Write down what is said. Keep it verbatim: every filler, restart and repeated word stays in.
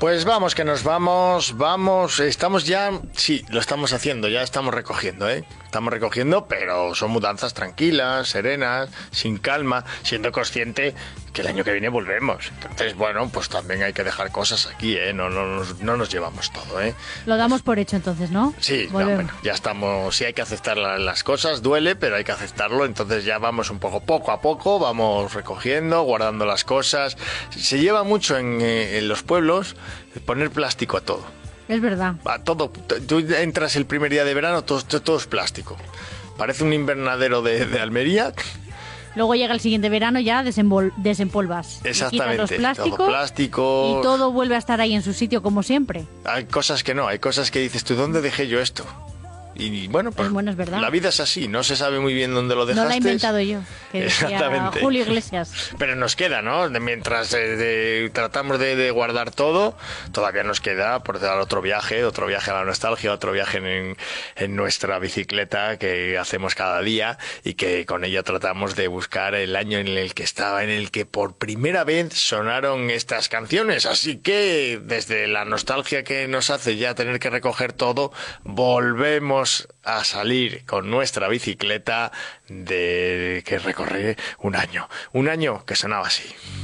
Pues vamos, que nos vamos, vamos, estamos ya, sí, lo estamos haciendo, ya estamos recogiendo, ¿eh? Estamos recogiendo, pero son mudanzas tranquilas, serenas, sin calma, siendo consciente que el año que viene volvemos. Entonces, bueno, pues también hay que dejar cosas aquí, ¿eh? No, no, nos, no nos llevamos todo, ¿eh? Lo damos por hecho entonces, ¿no? Sí, no, bueno, ya estamos, sí hay que aceptar la, las cosas, duele, pero hay que aceptarlo, entonces ya vamos un poco, poco a poco, vamos recogiendo, guardando las cosas. Se lleva mucho en, eh, en los pueblos poner plástico a todo. Es verdad. A todo. Tú entras el primer día de verano, todo, todo es plástico. Parece un invernadero de, de Almería. Luego llega el siguiente verano, ya desenvol- desempolvas. Exactamente. Los plásticos, todo plástico. Y todo vuelve a estar ahí en su sitio como siempre. Hay cosas que no, hay cosas que dices tú, ¿dónde dejé yo esto? Y bueno, pues, pues bueno, es verdad. La vida es así, no se sabe muy bien dónde lo dejaste. No la he inventado yo, que Exactamente. Julio Iglesias. Pero nos queda, ¿no? Mientras eh, de, tratamos de, de guardar todo, todavía nos queda por dar otro viaje, otro viaje a la nostalgia, otro viaje en, en nuestra bicicleta que hacemos cada día y que con ella tratamos de buscar el año en el que estaba, en el que por primera vez sonaron estas canciones. Así que desde la nostalgia que nos hace ya tener que recoger todo, volvemos a salir con nuestra bicicleta de que recorre un año, un año que sonaba así.